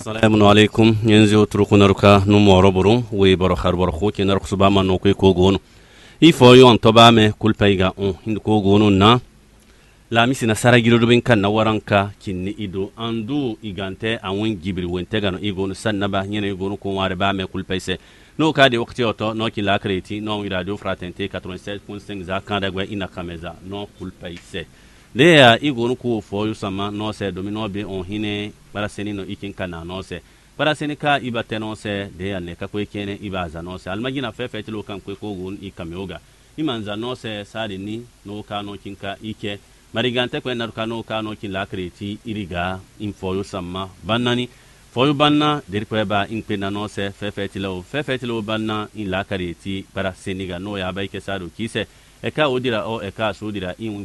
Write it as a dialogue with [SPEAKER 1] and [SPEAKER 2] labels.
[SPEAKER 1] Assalamu alaikum yanzu turukunaruka numoro burun we baro kharbor khu kenar kusuba manno ko gono ifo yon toba me kulpaiga on hind ko gono na la misina saragiro dubin kan na waranka kinni ido andu igante awon gibri wente gano igono sannaba nyene igono ko ware ba me kulpaise no kadi wakti oto no kila kreti no radio fraternité 87.5 za kanda gwa ina kameza no kulpaise de ya igono ko fo yusama no se domino be on hine bara seni no ikin kana no se bara seni ka ibate no se de ya ne ka ko kene ibaza no se almagina fefe tilo kan ko gon ikameoga imanza no se sadi ni no ka no kinka ike marigante ko enar kano kano kin la kreti iriga info samma bannani foyu banna der ko ba inkpena no se fefe tilo banna in la kreti bara seniga no ya bay ke sadu kise e ka odira o e ka sudira in